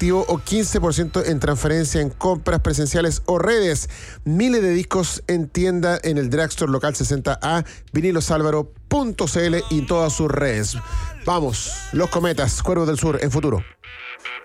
efectivo o 15% en transferencia en compras presenciales o redes. Miles de discos en tienda en el Drugstore Local 60A, vinilosalvaro.cl y todas sus redes. Vamos, los Cometas, Cuervos del Sur en futuro.